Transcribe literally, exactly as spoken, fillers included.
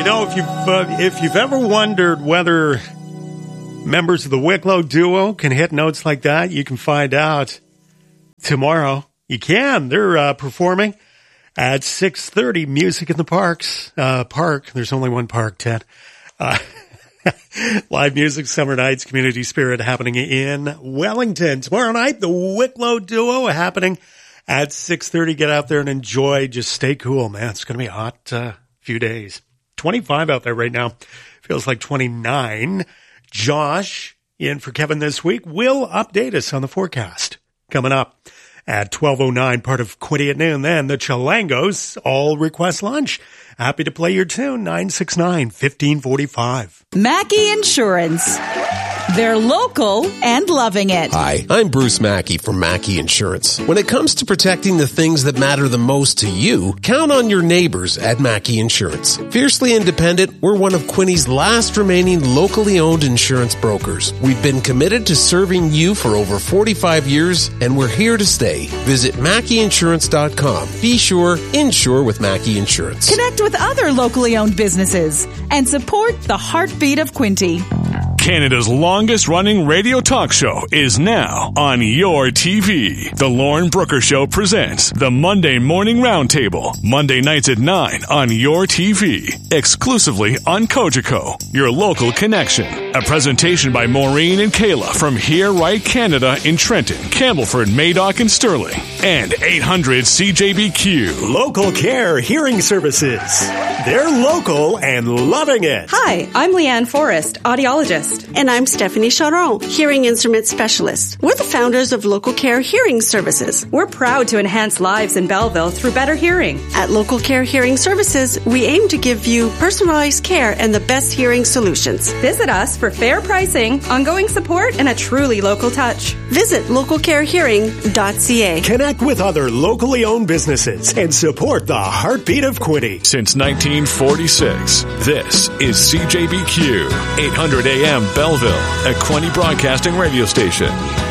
You know, if you've, uh, if you've ever wondered whether members of the Wicklow duo can hit notes like that, you can find out tomorrow. You can. They're uh, performing at six thirty, Music in the Parks. Uh, park. There's only one park, Ted. Uh, live music, summer nights, community spirit happening in Wellington. Tomorrow night, the Wicklow duo happening at six thirty. Get out there and enjoy. Just stay cool, man. It's going to be a hot uh, few days. twenty-five out there right now. Feels like twenty-nine. Josh, in for Kevin this week, will update us on the forecast. Coming up at twelve oh nine, part of Quinty at noon. Then the Chalangos all request lunch. Happy to play your tune, nine six nine, one five four five. Mackey Insurance. They're local and loving it. Hi, I'm Bruce Mackey from Mackey Insurance. When it comes to protecting the things that matter the most to you, count on your neighbors at Mackey Insurance. Fiercely independent, we're one of Quinty's last remaining locally owned insurance brokers. We've been committed to serving you for over forty-five years, and we're here to stay. Visit Mackey Insurance dot com. Be sure, insure with Mackey Insurance. Connect with other locally owned businesses and support the heartbeat of Quinty. Canada's longest-running radio talk show is now on your T V. The Lauren Brooker Show presents the Monday Morning Roundtable, Monday nights at nine on your T V, exclusively on Cogeco, your local connection. A presentation by Maureen and Kayla from Here Right Canada in Trenton, Campbellford, Madoc, and Sterling, and eight hundred C J B Q. Local Care Hearing Services. They're local and loving it. Hi, I'm Leanne Forrest, audiologist. And I'm Stephanie Charon, hearing instrument specialist. We're the founders of Local Care Hearing Services. We're proud to enhance lives in Belleville through better hearing. At Local Care Hearing Services, we aim to give you personalized care and the best hearing solutions. Visit us for fair pricing, ongoing support, and a truly local touch. Visit local care hearing dot c a. Connect with other locally owned businesses and support the heartbeat of Quinty. Since nineteen forty-six, this is C J B Q, eight hundred A M Belleville, a Quinty Broadcasting radio station.